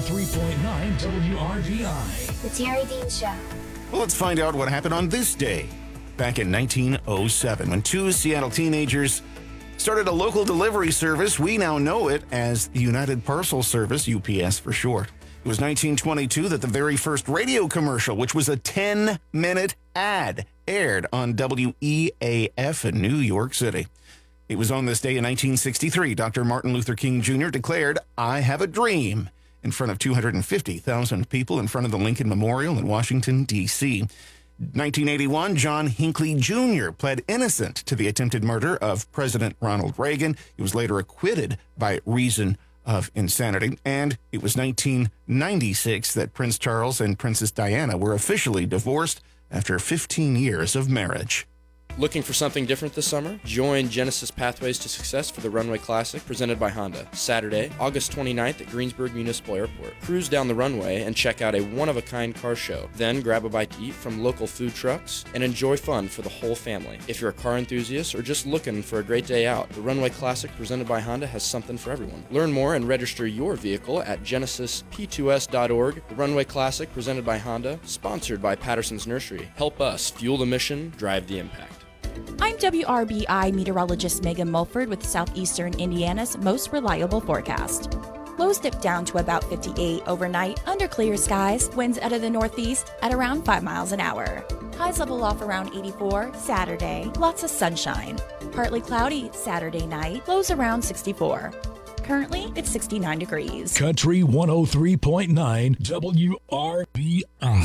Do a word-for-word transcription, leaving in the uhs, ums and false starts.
three point nine W R B I. The Terry Dean Show. Well, let's find out what happened on this day, back in nineteen oh seven, when two Seattle teenagers started a local delivery service. We now know it as the United Parcel Service, U P S for short. It was nineteen twenty-two that the very first radio commercial, which was a ten-minute ad, aired on W E A F in New York City. It was on this day in nineteen sixty-three, Doctor Martin Luther King Junior declared, "I have a dream," in front of two hundred fifty thousand people in front of the Lincoln Memorial in Washington, D C nineteen eighty-one, John Hinckley Junior pled innocent to the attempted murder of President Ronald Reagan. He was later acquitted by reason of insanity. And it was nineteen ninety-six that Prince Charles and Princess Diana were officially divorced after fifteen years of marriage. Looking for something different this summer? Join Genesis Pathways to Success for the Runway Classic presented by Honda. Saturday, August twenty-ninth at Greensburg Municipal Airport. Cruise down the runway and check out a one-of-a-kind car show. Then grab a bite to eat from local food trucks and enjoy fun for the whole family. If you're a car enthusiast or just looking for a great day out, the Runway Classic presented by Honda has something for everyone. Learn more and register your vehicle at genesis p two s dot org. The Runway Classic presented by Honda, sponsored by Patterson's Nursery. Help us fuel the mission, drive the impact. I'm W R B I meteorologist Megan Mulford with Southeastern Indiana's most reliable forecast. Lows dip down to about fifty-eight overnight under clear skies, winds out of the northeast at around five miles an hour. Highs level off around eighty-four Saturday, lots of sunshine. Partly cloudy Saturday night, lows around sixty-four. Currently, it's sixty-nine degrees. Country one oh three point nine W R B I.